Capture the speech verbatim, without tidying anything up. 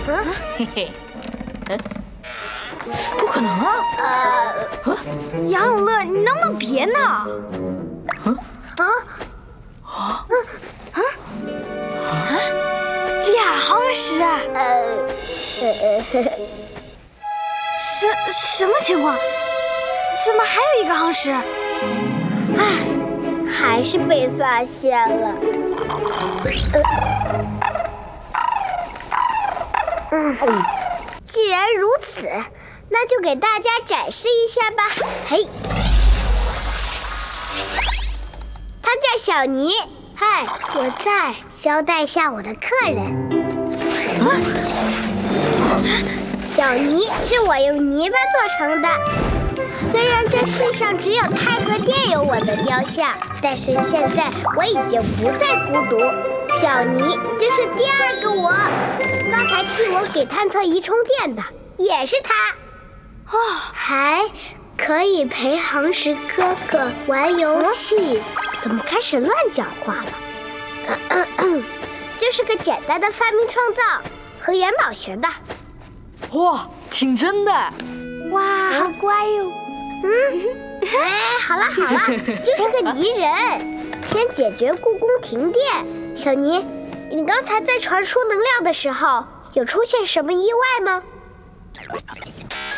嗯，嘿嘿，嗯，不可能啊！ 呃，杨永乐，你能不能别闹？ 嗯啊啊啊啊！俩夯实，呃呃，什什么情况？怎么还有一个夯实？ 唉，还是被发现了。呃、嗯，既然如此，那就给大家展示一下吧。嘿，他叫小尼。嗨，我在招待下我的客人。 啊、 小泥是我用泥巴做成的。虽然这世上只有太和殿有我的雕像，但是现在我已经不再孤独。小泥就是第二个我，刚才替我给探测仪充电的也是他。哦，还可以陪航石哥哥玩游戏。嗯、怎么开始乱讲话了？嗯嗯嗯，这是个简单的发明创造和元宝学的。 哇，挺真的。 哇，好乖哟。嗯，哎，好了好了，就是个泥人，先解决故宫停电。小泥，你刚才在传输能量的时候，有出现什么意外吗？